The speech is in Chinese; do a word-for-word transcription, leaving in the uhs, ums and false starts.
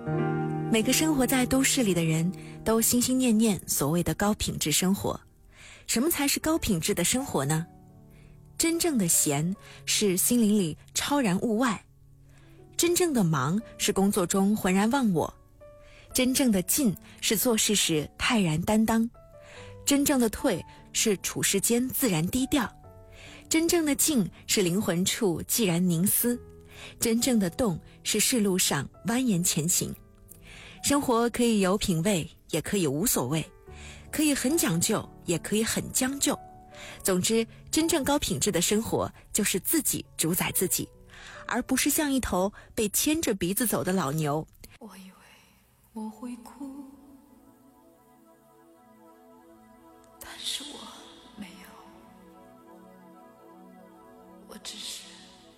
每个生活在都市里的人都心心念念所谓的高品质生活。什么才是高品质的生活呢？真正的闲是心灵里超然物外，真正的忙是工作中浑然忘我，真正的静是做事时泰然担当，真正的退是处世间自然低调，真正的静是灵魂处寂然凝思，真正的动是世路上蜿蜒前行。生活可以有品味，也可以无所谓，可以很讲究，也可以很将就。总之，真正高品质的生活就是自己主宰自己，而不是像一头被牵着鼻子走的老牛。 我以为我会哭，但是我没有，我只是